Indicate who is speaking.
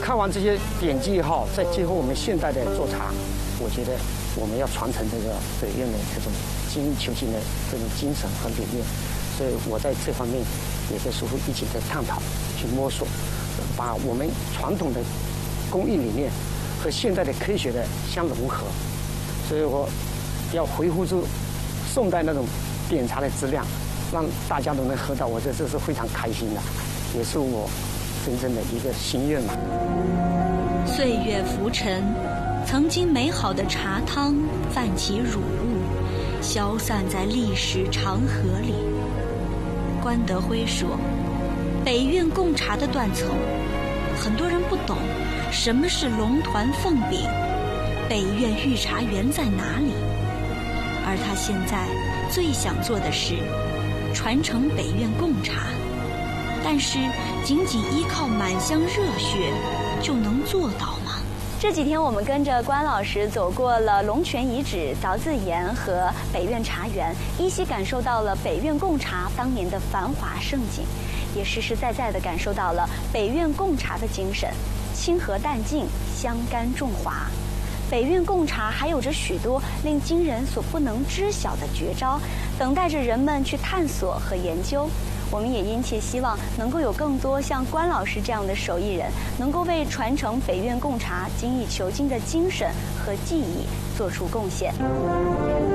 Speaker 1: 看完这些典籍以后，再结合我们现代的做茶，我觉得我们要传承这个北院的这种精益求精的这种精神和理念。所以我在这方面也跟师傅一起在探讨，去摸索，把我们传统的工艺理念和现代的科学的相融合。所以我要恢复出宋代那种点茶的质量，让大家都能喝到，我觉得这是非常开心的，也是我真正的一个心愿嘛。
Speaker 2: 岁月浮沉，曾经美好的茶汤泛起乳雾，消散在历史长河里。关德辉说，北院贡茶的断层，很多人不懂什么是龙团凤饼，北院御茶园在哪里。而他现在最想做的是传承北院贡茶，但是仅仅依靠满腔热血就能做到吗？
Speaker 3: 这几天我们跟着关老师走过了龙泉遗址、凿字岩和北院茶园，依稀感受到了北院贡茶当年的繁华盛景，也实实在在地感受到了北院贡茶的精神：清和淡静，香甘重滑。北院贡茶还有着许多令今人所不能知晓的绝招，等待着人们去探索和研究。我们也殷切希望能够有更多像关老师这样的手艺人，能够为传承北院贡茶精益求精的精神和技艺做出贡献。